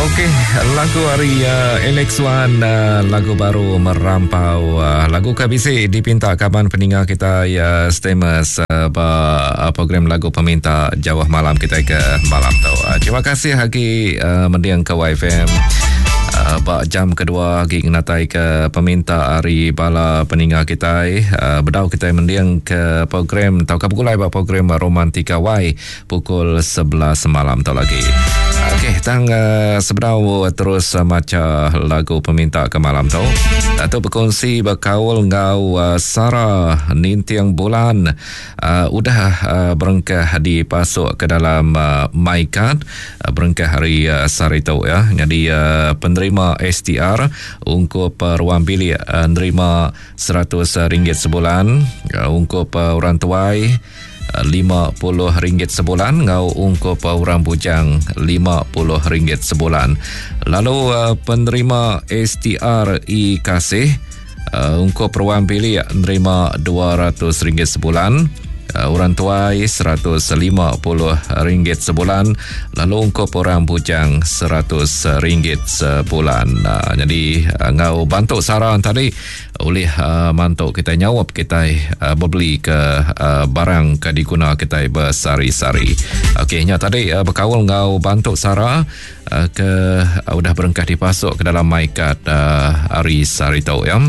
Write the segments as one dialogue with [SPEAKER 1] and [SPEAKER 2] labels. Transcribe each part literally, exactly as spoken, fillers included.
[SPEAKER 1] Okey, lagu hari uh, L X one, uh, lagu baru merampau. Uh, lagu K B C dipinta kaban pendengar kita ya Stemus uh, uh, program lagu peminta Jawah Malam kita ke malam tu. Uh, terima kasih hagi uh, mendiang ke Y F M. Uh, bak jam kedua gig natai ke peminta hari bala peninggal kita uh, bedau kita mendiang ke program tau kapulai bak program Romantika Y pukul sebelas malam tau lagi. Okey, tang uh, sebedau terus uh, maca lagu peminta ke malam tu. Atau berkongsi berkaul ngau uh, Sarah Nintiang Bulan uh, udah uh, berengkah dipasuk ke dalam uh, MyCard uh, berengkah hari uh, sari tu ya. Jadi uh, penerima S T R ungkup uh, ruang bilik uh, nerima seratus ringgit sebulan, uh, ungkup uh, orang tuai lima puluh ringgit sebulan, ngau ungkup orang bujang lima puluh ringgit sebulan. Lalu uh, penerima S T R I Kasih uh, ungkup ruang bilik nerima dua ratus ringgit sebulan, uh, orang tuai seratus lima puluh ringgit sebulan, lalu ungkup orang bujang seratus ringgit sebulan. Uh, jadi uh, ngau bantu saran tadi oleh uh, mantuk kita nyawab kita uh, berbeli ke uh, barang ke diguna kita bersari-sari. Okey, nya tadi uh, berkawal ngau bantuk Sarah uh, ke uh, udah berengkah dipasuk ke dalam MyCard uh, hari sari tau ya.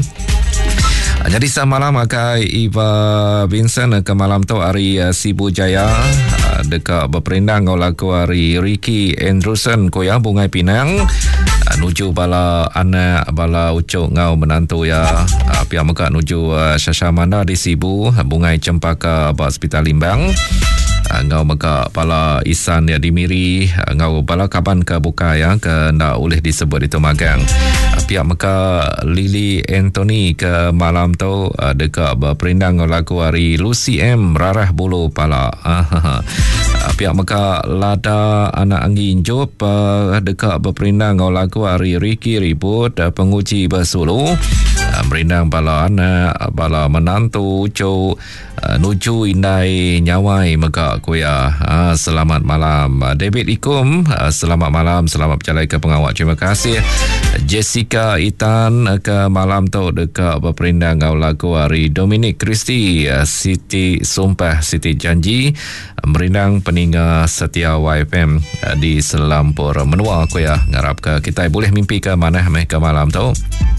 [SPEAKER 1] Uh, jadi semalam akai Eva Vincent uh, ke malam tu hari uh, Sibu Jaya uh, dekat berperindang ngau laku hari Ricky Andrewson koya Bungai Pinang uh, nuju bala anak bala ucuk ngau menantu ya. Uh, pihak Mekak nuju uh, Syashamanda di Sibu, Bungai Cempaka Abad Hospital Limbang. Uh, ngau Mekak bala Isan ya di Miri, uh, ngau bala kaban ke buka ya ke ndak boleh disebut itu magang. Uh, pihak Mekak Lily Anthony ke malam tu uh, dekat berperindang ngau lagu hari Lucy M Rarah Bulu Pala. Uh, pihak Mekak Lada Anak Angin Job uh, dekat berperindang ngau lagu hari Ricky Ribut uh, penguji bersulu. Uh, merindang bala anak bala menantu ucuk uh, nuju indai nyawai Mekak kuya. Uh, selamat malam uh, David Ikum, uh, selamat malam, selamat berjalan ke pengawal, terima kasih. Jessica Itan uh, ke malam tu dekat berperindang ngau lagu hari Dominic Christie uh, Siti Sumpah Siti Janji uh, merindang peninggal setia Y F M uh, di Selampur Menua kuya. Ngarap ke kita boleh mimpi ke mana meh ke malam tu.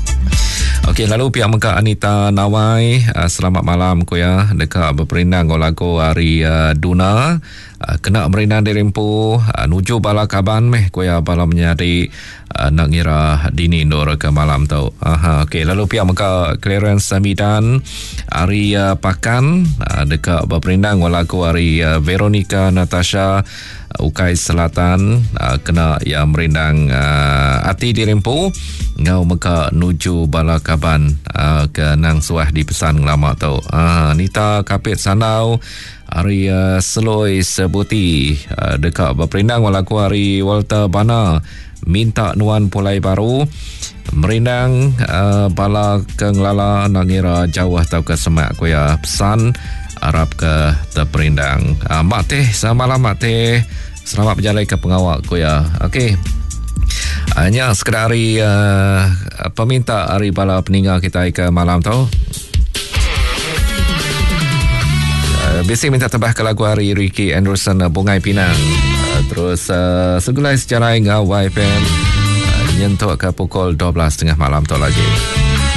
[SPEAKER 1] Okey, lalu pihak Mekak Anita Nawai, uh, selamat malam kuya dekat berperindang ngau lagu hari uh, Duna uh, kena merindang di Rimpu uh, nuju bala kaban meh kuya bala menyari uh, nak ngira dini nur ke malam tu. Aha, okey, lalu pihak Mekak Clarence Samidan hari uh, Pakan uh, dekat berperindang ngau lagu hari uh, Veronica Natasha Ukai Selatan uh, kena yang merindang uh, Ati di Rimpu ngau Mekak nuju bala kaban uh, ke nang suah di pesan lama tu. Uh, Nita Kapit Sanau hari uh, Seloi Sebuti uh, dekat berperindang walaku hari Walter Bana minta nuan pulai baru merindang uh, bala ke ngelala nangira jauh tau ke semak kuya pesan Arab ke terperindang. Uh, Mak Teh, selamat malam Mak Teh. Selamat berjalan ke pengawal kuya. Okey. Hanya sekedar hari uh, peminta hari bala peninggal kita ke malam tu. Uh, Biasa minta tebah ke lagu hari Ricky Anderson uh, Bungai Pinang. Uh, terus uh, segulai sejarah ngau Y F M uh, nyentuk ke pukul dua belas tiga puluh malam tu lagi.